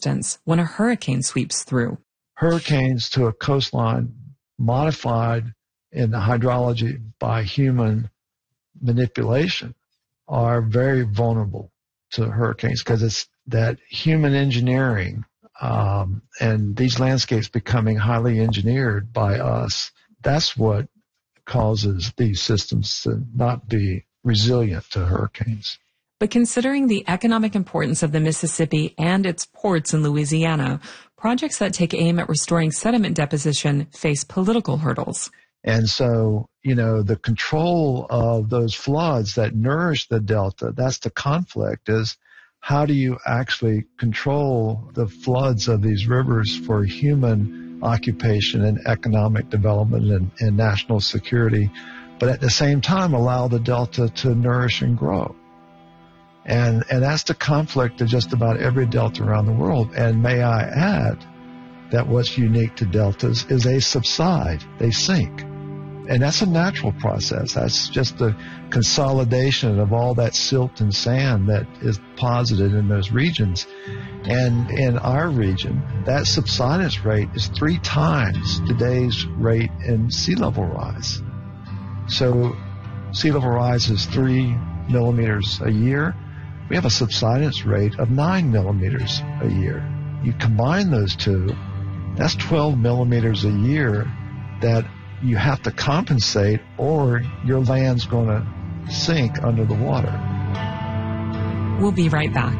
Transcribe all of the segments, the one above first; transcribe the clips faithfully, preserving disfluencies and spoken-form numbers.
instance, when a hurricane sweeps through. Hurricanes to a coastline modified in the hydrology by human manipulation are very vulnerable to hurricanes because it's that human engineering um, and these landscapes becoming highly engineered by us. That's what causes these systems to not be resilient to hurricanes. But considering the economic importance of the Mississippi and its ports in Louisiana, projects that take aim at restoring sediment deposition face political hurdles. And so, you know, the control of those floods that nourish the delta, that's the conflict, is how do you actually control the floods of these rivers for human occupation and economic development and, and national security, but at the same time allow the delta to nourish and grow. And, and that's the conflict of just about every delta around the world. And may I add that what's unique to deltas is they subside, they sink. And that's a natural process. That's just the consolidation of all that silt and sand that is deposited in those regions. And in our region, that subsidence rate is three times today's rate in sea level rise. So sea level rise is three millimeters a year. We have a subsidence rate of nine millimeters a year. You combine those two, that's twelve millimeters a year that you have to compensate or your land's going to sink under the water. We'll be right back.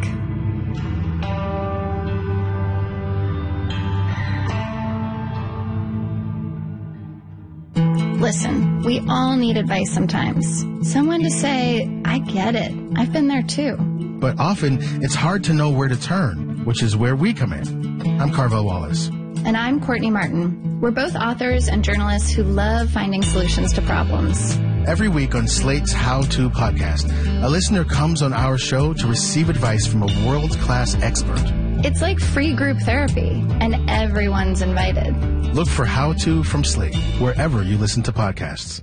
Listen, we all need advice sometimes. Someone to say, I get it. I've been there too. But often it's hard to know where to turn, which is where we come in. I'm Carvel Wallace. And I'm Courtney Martin. We're both authors and journalists who love finding solutions to problems. Every week on Slate's How To podcast, a listener comes on our show to receive advice from a world-class expert. It's like free group therapy, and everyone's invited. Look for How To from Slate, wherever you listen to podcasts.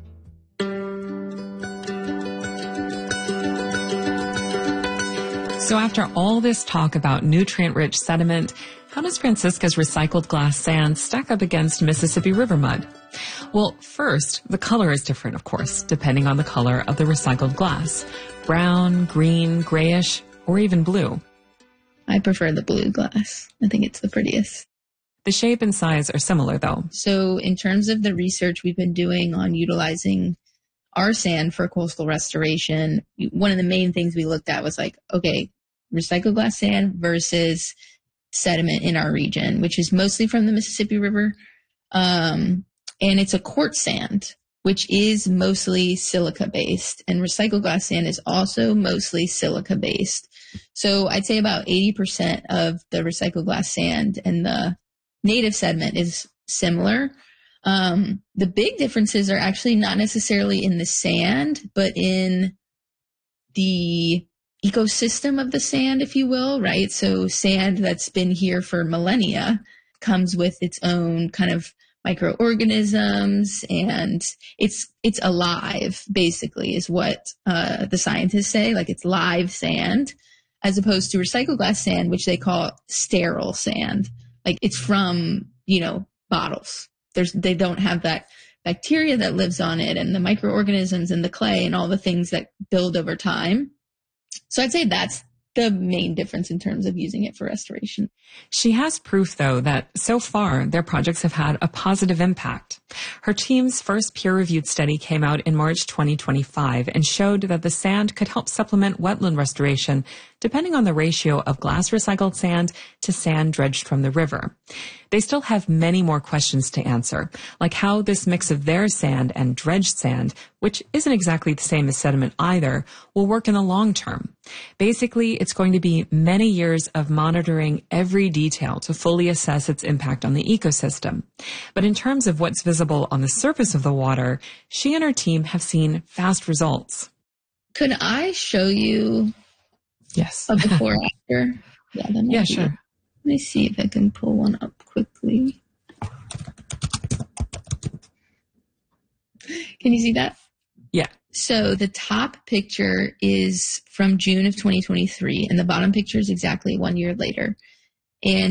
So after all this talk about nutrient-rich sediment, how does Francisca's recycled glass sand stack up against Mississippi River mud? Well, first, the color is different, of course, depending on the color of the recycled glass. Brown, green, grayish, or even blue. I prefer the blue glass. I think it's the prettiest. The shape and size are similar, though. So in terms of the research we've been doing on utilizing our sand for coastal restoration, one of the main things we looked at was like, okay, recycled glass sand versus sediment in our region, which is mostly from the Mississippi River. Um, and it's a quartz sand, which is mostly silica based. And recycled glass sand is also mostly silica based. So I'd say about eighty percent of the recycled glass sand and the native sediment is similar. Um, the big differences are actually not necessarily in the sand, but in the ecosystem of the sand, if you will, right? So sand that's been here for millennia comes with its own kind of microorganisms, and it's it's alive, basically, is what uh, the scientists say. Like, it's live sand, as opposed to recycled glass sand, which they call sterile sand. Like, it's from, you know, bottles. There's they don't have that bacteria that lives on it, and the microorganisms and the clay and all the things that build over time. So I'd say that's the main difference in terms of using it for restoration. She has proof, though, that so far their projects have had a positive impact. Her team's first peer-reviewed study came out in March twenty twenty-five and showed that the sand could help supplement wetland restoration depending on the ratio of glass recycled sand to sand dredged from the river. They still have many more questions to answer, like how this mix of their sand and dredged sand, which isn't exactly the same as sediment either, will work in the long term. Basically, it's going to be many years of monitoring every detail to fully assess its impact on the ecosystem. But in terms of what's visible on the surface of the water, she and her team have seen fast results. Could I show you Yes. a before after? Yeah, that might Yeah, be sure. Let me see if I can pull one up quickly. Can you see that? Yeah. So the top picture is from June of twenty twenty-three, and the bottom picture is exactly one year later. And